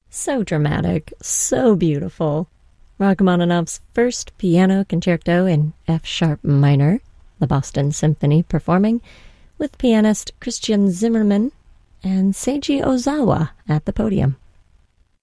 So dramatic, so beautiful. Rachmaninoff's first piano concerto in F-sharp minor, the Boston Symphony performing, with pianist Christian Zimmermann and Seiji Ozawa at the podium.